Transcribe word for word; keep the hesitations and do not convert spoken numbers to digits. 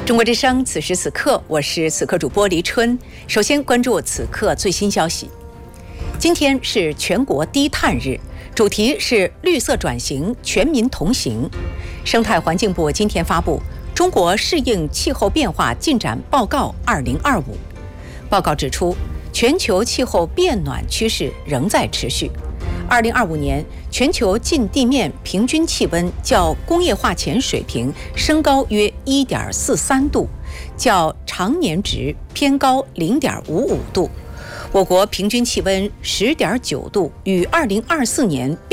中国之声，此时此刻，我是此刻主播黎春。首先关注此刻最新消息。今天是全国低碳日，主题是绿色转型，全民同行。生态环境部今天发布《中国适应气候变化进展报告二零二五》。报告指出，全球气候变暖趋势仍在持续。二零二五年，全球近地面平均气温较工业化前水平升高约一点四三度，较常年值偏高零点五五度。我国平均气温十点九度，与二零二四年